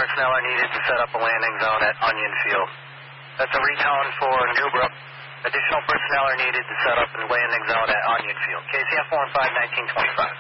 personnel are needed to set up a landing zone at Onion Field. That's a retone for Newbrook. Additional personnel are needed to set up a landing zone at Onion Field. KCF 15, 1925.